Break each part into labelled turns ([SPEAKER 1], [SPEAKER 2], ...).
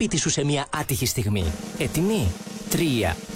[SPEAKER 1] σπίτι σου σε μια άτυχη στιγμή. Έτοιμοι? 3, 2, 1.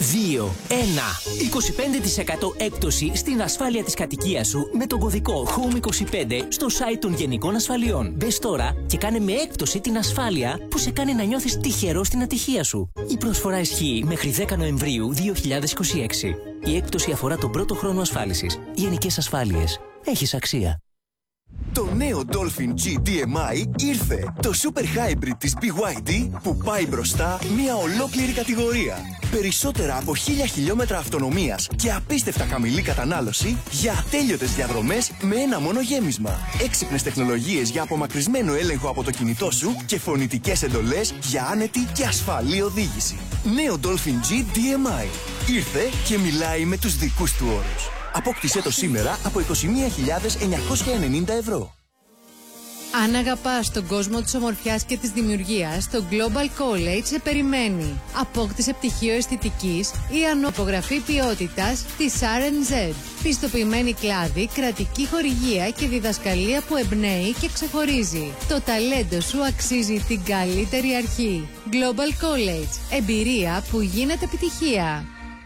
[SPEAKER 1] 25% έκπτωση στην ασφάλεια της κατοικίας σου με τον κωδικό HOME25 στο site των Γενικών Ασφαλιών. Μπες τώρα και κάνε με έκπτωση την ασφάλεια που σε κάνει να νιώθεις τυχερό στην ατυχία σου. Η προσφορά ισχύει μέχρι 10 Νοεμβρίου 2026. Η έκπτωση αφορά τον πρώτο χρόνο ασφάλισης. Γενικές Ασφάλειες. Έχεις αξία.
[SPEAKER 2] Το νέο Dolphin G DMI ήρθε. Το Super Hybrid της BYD που πάει μπροστά μια ολόκληρη κατηγορία. Περισσότερα από 1000 χιλιόμετρα αυτονομίας και απίστευτα χαμηλή κατανάλωση για ατέλειωτες διαδρομές με ένα μόνο γέμισμα. Έξυπνες τεχνολογίες για απομακρυσμένο έλεγχο από το κινητό σου και φωνητικές εντολές για άνετη και ασφαλή οδήγηση. Νέο Dolphin G DMI. Ήρθε και μιλάει με τους δικούς του όρους. Απόκτησέ το σήμερα από 21.990 ευρώ.
[SPEAKER 3] Αν αγαπάς τον κόσμο της ομορφιάς και της δημιουργίας, το Global College σε περιμένει. Απόκτησε πτυχίο αισθητικής ή ανωπογραφή ποιότητας της R&Z. Πιστοποιημένη κλάδη, κρατική χορηγία και διδασκαλία που εμπνέει και ξεχωρίζει. Το ταλέντο σου αξίζει την καλύτερη αρχή. Global College. Εμπειρία που γίνεται επιτυχία.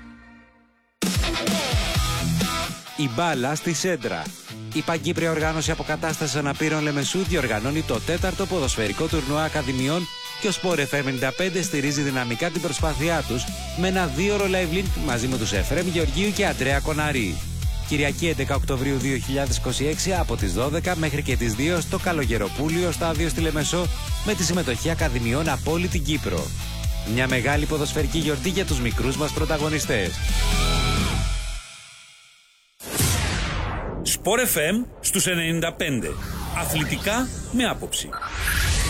[SPEAKER 4] Η μπάλα στη Σέντρα. Η Παγκύπρια Οργάνωση Αποκατάστασης Αναπήρων Λεμεσού διοργανώνει το 4ο ποδοσφαιρικό τουρνουά Ακαδημιών και ο Sport FM95 στηρίζει δυναμικά την προσπάθειά τους με ένα 2ωρο live link μαζί με τους Εφρέμ Γεωργίου και Αντρέα Κοναρή. Κυριακή 11 Οκτωβρίου 2026 από τις 12 μέχρι και τις 2 στο Καλογεροπούλιο στάδιο στη Λεμεσό με τη συμμετοχή Ακαδημιών από όλη την Κύπρο. Μια μεγάλη ποδοσφαιρική γιορτή για τους μικρούς μας πρωταγωνιστές.
[SPEAKER 5] Sport FM στους 95. Αθλητικά με άποψη.